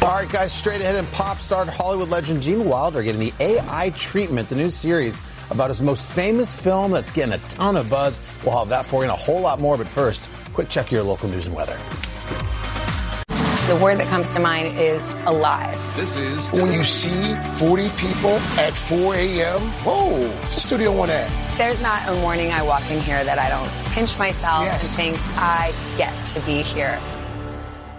All right, guys, straight ahead in pop star and Hollywood legend Gene Wilder getting the AI treatment, the new series about his most famous film that's getting a ton of buzz. We'll have that for you and a whole lot more. But first, quick check of your local news and weather. The word that comes to mind is alive. This is when you see 40 people at 4 a.m. Whoa, it's a Studio One ad. There's not a morning I walk in here that I don't pinch myself Yes. and think I get to be here.